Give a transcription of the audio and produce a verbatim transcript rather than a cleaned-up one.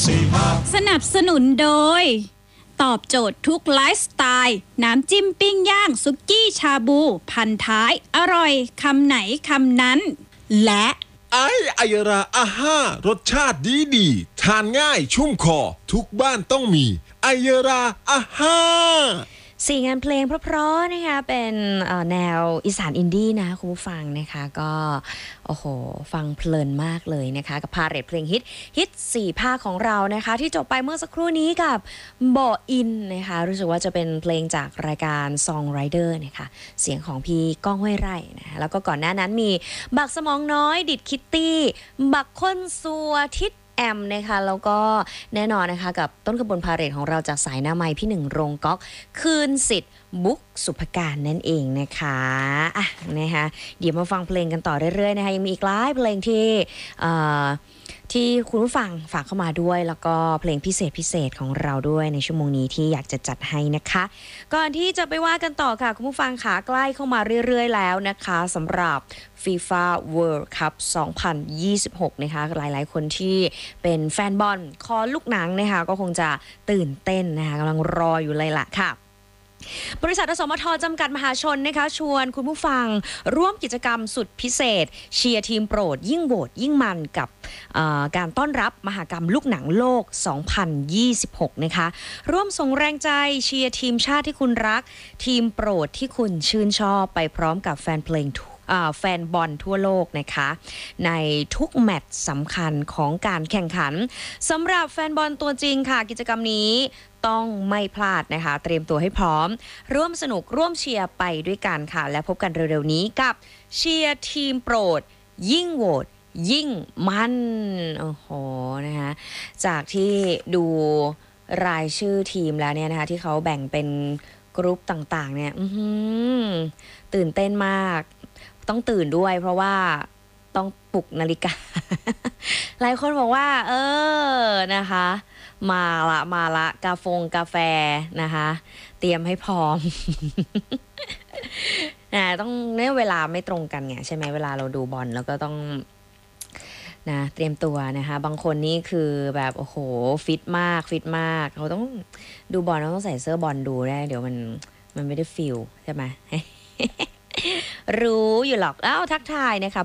สนับสนุนโดยตอบโจทย์ทุกไลฟ์สไตล์น้ำจิ้มปิ้งย่างสุกี้ชาบูพันท้ายอร่อยคำไหนคำนั้นและไอไอราอาห้ารสชาติดีดีทานง่ายชุ่มคอทุกบ้านต้องมีไอราอาห้าสี่งานเพลงเพราะๆนะคะเป็นแนวอีสานอินดี้นะคุณผู้ฟังนะคะก็โอ้โหฟังเพลินมากเลยนะคะกับพาเรทเพลงฮิตฮิตสี่ภาคของเรานะคะที่จบไปเมื่อสักครู่นี้กับโบอินนะคะรู้สึกว่าจะเป็นเพลงจากรายการ Songwriter นะคะเสียงของพี่ก้องห้วยไร่นะแล้วก็ก่อนหน้านั้นมีบักสมองน้อยดิดคิตตี้บักค้นซัวทิศแอมนะคะแล้วก็แน่นอนนะคะกับต้นขบวนพาเหรดของเราจากสายหน้าไม้พี่หนึ่งโรงก๊อกคืนสิทธิ์บุ๊กสุภการนั่นเองนะคะอ่ะนะคะเดี๋ยวมาฟังเพลงกันต่อเรื่อยๆนะคะยังมีอีกหลายเพลงที่ที่คุณผู้ฟังฝากเข้ามาด้วยแล้วก็เพลงพิเศษพิเศษของเราด้วยในชั่วโมงนี้ที่อยากจะจัดให้นะคะก่อนที่จะไปว่ากันต่อค่ะคุณผู้ฟังขาใกล้เข้ามาเรื่อยๆแล้วนะคะสำหรับ FIFA World Cup สองพันยี่สิบหกนะคะหลายๆคนที่เป็นแฟนบอลคอลูกหนังนะคะก็คงจะตื่นเต้นนะคะกำลังรออยู่เลยล่ะค่ะบริษัทอสมทจำกัดมหาชนนะคะชวนคุณผู้ฟังร่วมกิจกรรมสุดพิเศษเชียร์ทีมโปรดยิ่งโหวตยิ่งมันกับการต้อนรับมหกรรมลูกหนังโลกสองพันยี่สิบหกนะคะร่วมส่งแรงใจเชียร์ทีมชาติที่คุณรักทีมโปรดที่คุณชื่นชอบไปพร้อมกับแฟนเพลงแฟนบอลทั่วโลกนะคะในทุกแมตช์สำคัญของการแข่งขันสำหรับแฟนบอลตัวจริงค่ะกิจกรรมนี้ต้องไม่พลาดนะคะเตรียมตัวให้พร้อมร่วมสนุกร่วมเชียร์ไปด้วยกันค่ะและพบกันเร็วๆนี้กับเชียร์ทีมโปรดยิ่งโหวตยิ่งมันโอ้โหนะคะจากที่ดูรายชื่อทีมแล้วเนี่ยนะคะที่เขาแบ่งเป็นกรุ๊ปต่างๆเนี่ยตื่นเต้นมากต้องตื่นด้วยเพราะว่าต้องปลุกนาฬิกา หลายคนบอกว่าเออนะคะมาละมาละกาฟงกาแฟนะคะเตรียมให้พร้อม นะต้องเนี่ยเวลาไม่ตรงกันไงใช่ไหมเวลาเราดูบอลแล้วก็ต้องนะเตรียมตัวนะคะบางคนนี่คือแบบโอ้โหฟิตมากฟิตมากเขาต้องดูบอลต้องใส่เสื้อบอลดูได้เดี๋ยวมันมันไม่ได้ฟิลใช่ไหม รู้อยู่หรอกอ้าวทักทายนะคะ